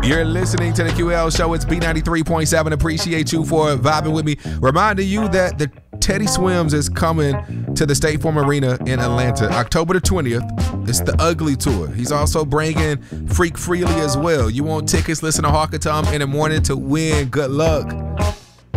You're listening to the QL Show. It's B93.7. Appreciate you for vibing with me. Reminding you that the Teddy Swims is coming to the State Farm Arena in Atlanta, October the 20th. It's the Ugly Tour. He's also bringing Freak Freely as well. You want tickets? Listen to Hawk and Tom in the morning to win. Good luck.